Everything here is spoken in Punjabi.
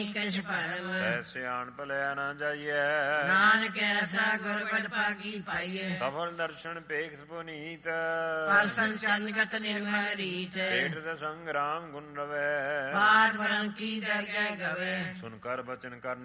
ਕਛ ਭਰਮ ਤੈ ਸਿਆਣ ਭਲਿਆ ਨਾ ਜਾਈਐ ਨਾਨਕ ਐਸਾ ਗੁਰਪਦ ਭਾਗੀ ਪਾਈਏ ਸਫਲ ਦਰਸ਼ਨ ਪੇਖ ਪੁਨੀਤ ਪਰਸਨ ਚੰਨਗਤ ਨਿਰਮਲ ਰੀਤ ਪੇਟ ਦੇ ਸੰਗਰਾਮ ਗੁਣ ਰਵੈ ਪਾਰ ਬ੍ਰਹਮ ਕੀ ਦਰਗਹਿ ਗਵੇ ਸੁਨ ਕਰ ਬਚਨ ਕਰ